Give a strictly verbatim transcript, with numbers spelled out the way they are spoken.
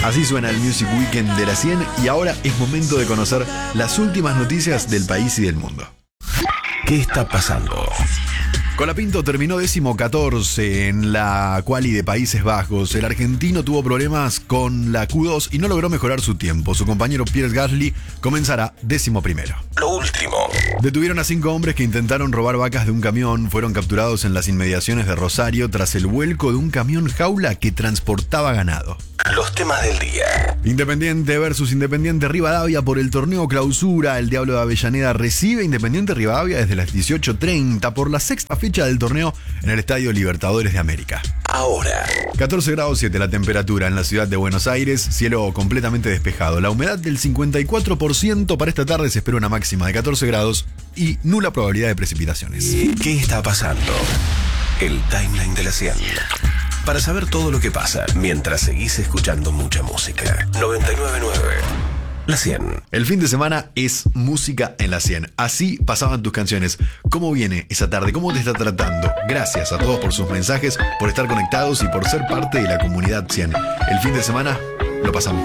Así suena el Music Weekend de la cien y ahora es momento de conocer las últimas noticias del país y del mundo. ¿Qué está pasando? Colapinto terminó décimo catorce en la quali de Países Bajos. El argentino tuvo problemas con la Q dos y no logró mejorar su tiempo. Su compañero Pierre Gasly comenzará décimo primero. Lo último. Detuvieron a cinco hombres que intentaron robar vacas de un camión. Fueron capturados en las inmediaciones de Rosario tras el vuelco de un camión jaula que transportaba ganado. Los temas del día. Independiente versus Independiente Rivadavia por el torneo Clausura. El Diablo de Avellaneda recibe Independiente Rivadavia desde las dieciocho treinta por la sexta fecha del torneo en el Estadio Libertadores de América. Ahora. catorce grados siete la temperatura en la ciudad de Buenos Aires. Cielo completamente despejado. La humedad del cincuenta y cuatro por ciento. Para esta tarde se espera una máxima de catorce grados y nula probabilidad de precipitaciones. ¿Qué está pasando? El timeline de la cien. Para saber todo lo que pasa mientras seguís escuchando mucha música. noventa y nueve punto nueve. La cien. El fin de semana es música en la cien. Así pasaban tus canciones. ¿Cómo viene esa tarde? ¿Cómo te está tratando? Gracias a todos por sus mensajes, por estar conectados y por ser parte de la comunidad cien. El fin de semana lo pasamos